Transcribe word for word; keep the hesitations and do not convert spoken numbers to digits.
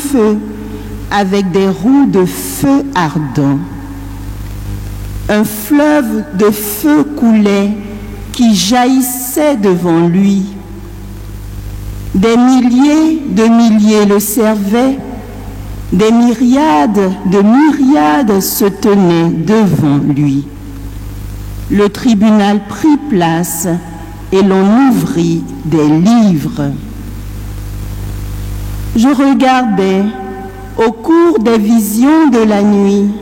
feu avec des roues de feu ardent. Un fleuve de feu coulait qui jaillissait devant lui. Des milliers de milliers le servaient, des myriades de myriades se tenaient devant lui. Le tribunal prit place et l'on ouvrit des livres. Je regardais au cours des visions de la nuit